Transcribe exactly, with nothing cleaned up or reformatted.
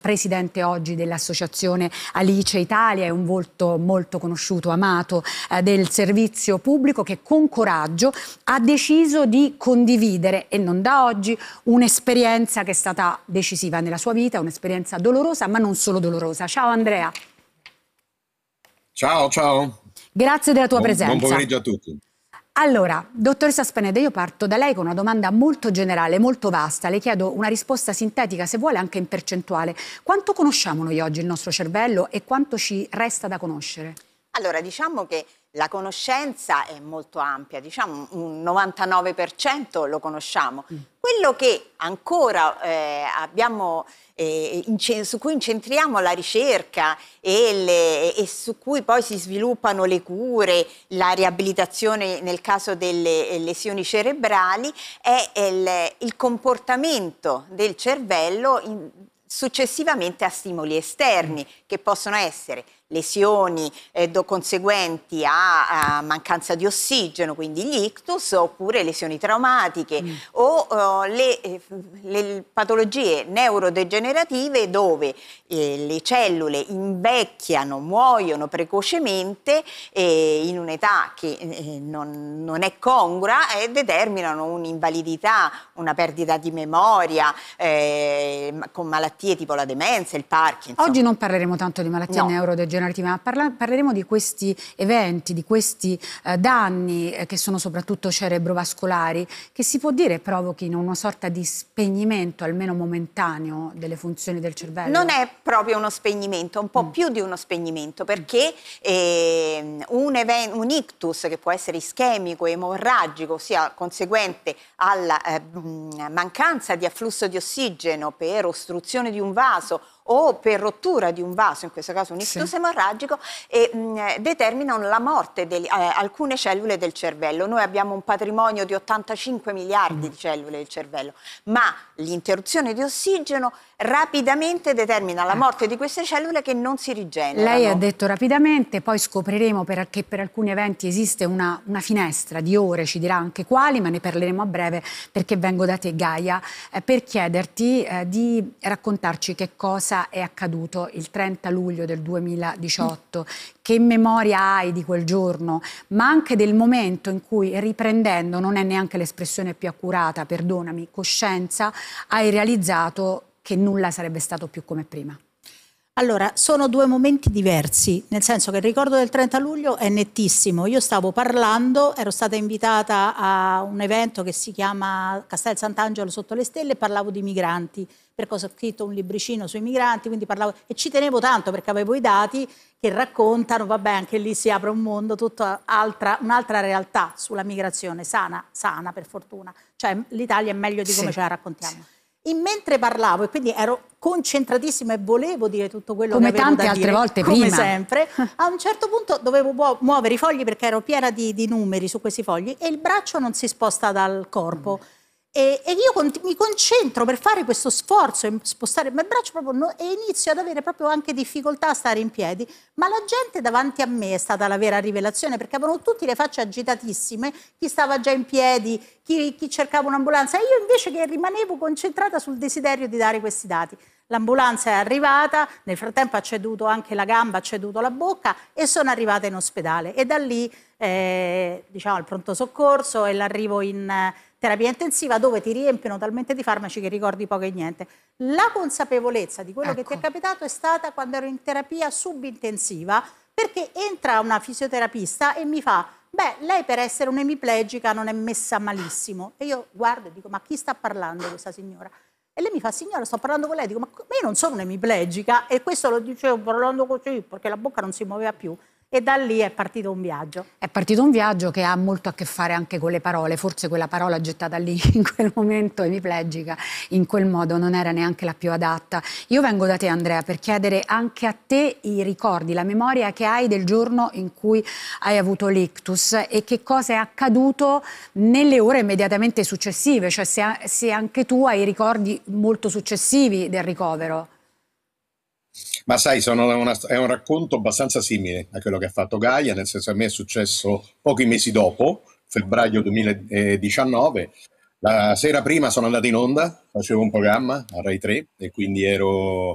presidente oggi dell'associazione Alice Italia, è un volto molto conosciuto, amato eh, del servizio pubblico, che con coraggio ha deciso di condividere, e non da oggi, un'esperienza che è stata decisiva nella sua vita, un'esperienza dolorosa, ma non solo dolorosa. Ciao Andrea. Ciao, ciao. Grazie della tua buon, presenza. Buon pomeriggio a tutti. Allora, dottoressa Spaneda, io parto da lei con una domanda molto generale, molto vasta. Le chiedo una risposta sintetica, se vuole anche in percentuale. Quanto conosciamo noi oggi il nostro cervello e quanto ci resta da conoscere? Allora, diciamo che la conoscenza è molto ampia, diciamo un novantanove per cento lo conosciamo. Mm. Quello che ancora eh, abbiamo, eh, su cui incentriamo la ricerca e, le, e su cui poi si sviluppano le cure, la riabilitazione nel caso delle lesioni cerebrali, è il, il comportamento del cervello in, successivamente a stimoli esterni, che possono essere lesioni eh, do, conseguenti a, a mancanza di ossigeno, quindi gli ictus, oppure lesioni traumatiche mm. o uh, le, eh, le patologie neurodegenerative dove eh, le cellule invecchiano, muoiono precocemente eh, in un'età che eh, non, non è congrua e determinano un'invalidità, una perdita di memoria, eh, con malattie tipo la demenza, il Parkinson. Oggi non parleremo tanto di malattie no. neurodegenerative, ma parla parleremo di questi eventi, di questi eh, danni eh, che sono soprattutto cerebrovascolari, che si può dire provochino una sorta di spegnimento, almeno momentaneo, delle funzioni del cervello? Non è proprio uno spegnimento, un po' mm. più di uno spegnimento, perché eh, un, un ictus che può essere ischemico, emorragico, ossia conseguente alla eh, mancanza di afflusso di ossigeno per ostruzione di un vaso o per rottura di un vaso, in questo caso un ictus sì. emorragico, e, mh, determinano la morte di eh, alcune cellule del cervello. Noi abbiamo un patrimonio di ottantacinque miliardi mm. di cellule del cervello, ma l'interruzione di ossigeno rapidamente determina la morte di queste cellule che non si rigenerano. Lei ha detto rapidamente, poi scopriremo per, che per alcuni eventi esiste una, una finestra di ore, ci dirà anche quali, ma ne parleremo a breve, perché vengo da te, Gaia, eh, per chiederti eh, di raccontarci che cosa è accaduto il trenta luglio del duemiladiciotto, mm. che memoria hai di quel giorno, ma anche del momento in cui, riprendendo, non è neanche l'espressione più accurata, perdonami, coscienza, hai realizzato che nulla sarebbe stato più come prima. Allora, sono due momenti diversi, nel senso che il ricordo del trenta luglio è nettissimo. Io stavo parlando, ero stata invitata a un evento che si chiama Castel Sant'Angelo sotto le stelle, e parlavo di migranti, perché ho scritto un libricino sui migranti, quindi parlavo, e ci tenevo tanto perché avevo i dati che raccontano, vabbè, anche lì si apre un mondo, tutta altra, un'altra realtà sulla migrazione, sana, sana per fortuna, cioè l'Italia è meglio di come sì. ce la raccontiamo. In mentre parlavo, e quindi ero concentratissima e volevo dire tutto quello come che avevo tante da altre dire, volte come prima. sempre, a un certo punto dovevo muovere i fogli perché ero piena di, di numeri su questi fogli e il braccio non si sposta dal corpo. Mm. E, e io con, mi concentro per fare questo sforzo e spostare il braccio proprio no, e inizio ad avere proprio anche difficoltà a stare in piedi, ma la gente davanti a me è stata la vera rivelazione, perché avevano tutti le facce agitatissime, chi stava già in piedi, chi, chi cercava un'ambulanza, e io invece che rimanevo concentrata sul desiderio di dare questi dati. L'ambulanza è arrivata, nel frattempo ha ceduto anche la gamba, ha ceduto la bocca e sono arrivata in ospedale, e da lì eh, diciamo il pronto soccorso e l'arrivo in eh, terapia intensiva, dove ti riempiono talmente di farmaci che ricordi poco e niente. La consapevolezza di quello ecco. che ti è capitato è stata quando ero in terapia subintensiva, perché entra una fisioterapista e mi fa: beh, lei per essere un'emiplegica non è messa malissimo. E io guardo e dico: ma chi sta parlando questa signora? E lei mi fa: signora, sto parlando con lei. Dico: ma io non sono un'emiplegica. E questo lo dicevo parlando così, perché la bocca non si muoveva più. E da lì è partito un viaggio. È partito un viaggio che ha molto a che fare anche con le parole. Forse quella parola gettata lì in quel momento, emiplegica, in quel modo non era neanche la più adatta. Io vengo da te, Andrea, per chiedere anche a te i ricordi, la memoria che hai del giorno in cui hai avuto l'ictus e che cosa è accaduto nelle ore immediatamente successive, cioè se, se anche tu hai ricordi molto successivi del ricovero. Ma sai, sono una, è un racconto abbastanza simile a quello che ha fatto Gaia, nel senso che a me è successo pochi mesi dopo, febbraio duemiladiciannove. La sera prima sono andato in onda, facevo un programma a Rai tre e quindi ero